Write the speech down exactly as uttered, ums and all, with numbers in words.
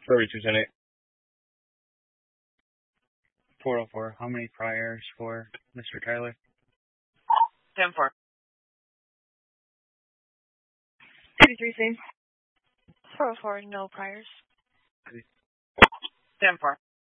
thirty-two ten eight. four oh four. How many priors for Mister Tyler? ten four. thirty-three same. four oh four, no priors. ten four.